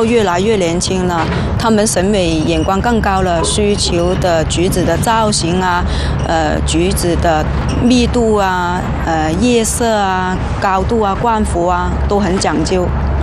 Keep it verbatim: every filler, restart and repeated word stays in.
都越来越年轻了，他们审美眼光更高了，需求的橘子的造型啊，呃，橘子的密度啊，呃，叶色啊，高度啊，冠幅啊，都很讲究。